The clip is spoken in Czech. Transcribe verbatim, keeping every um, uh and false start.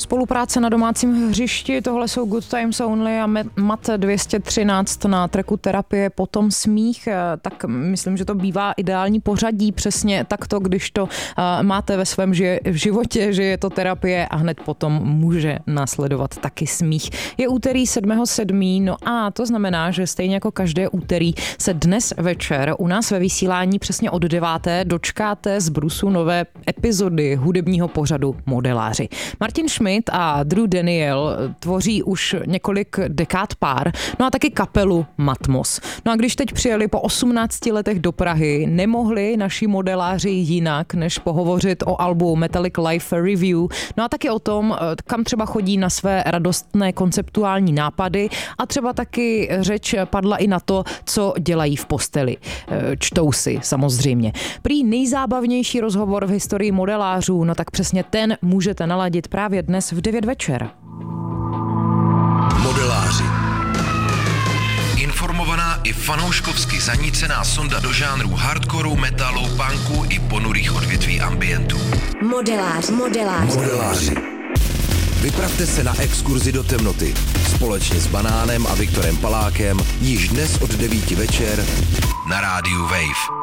spolupráce na domácím hřišti, tohle jsou Good Times Only a Mat dvě stě třináct na tracku Terapie, potom Smích, tak myslím, že to bývá ideální pořadí přesně takto, když to máte ve svém životě, že je to terapie a hned potom může následovat taky smích. Je úterý sedmého sedmého no a to znamená, že stejně jako každé úterý se dnes večer u nás ve vysílání přesně od deváté dočkáte z brusu nové epizody hudebního pořadu Modeláři. Martin Schmidt a Drew Daniel tvoří už několik dekád pár, no a taky kapelu Matmos. No a když teď přijeli po osmnácti letech do Prahy, nemohli naši modeláři jinak, než pohovořit o albu Metallic Life Review, no a taky o tom, kam třeba chodí na své radostné konceptuální nápady a třeba taky řeč padla i na to, co dělají v posteli. Čtou si samozřejmě. Prý nejzábavnější rozhovor v historii modelářů, no tak přesně ten můžete naladit právě dnes v devět večer. Modeláři. Informovaná i fanouškovsky zanícená sonda do žánru hardcoreu, metalu, punku i ponurých odvětví ambientu. Modeláři. Modeláři. Modeláři. Vypravte se na exkurzi do temnoty společně s Banánem a Viktorem Palákem již dnes od devíti večer na rádiu Wave.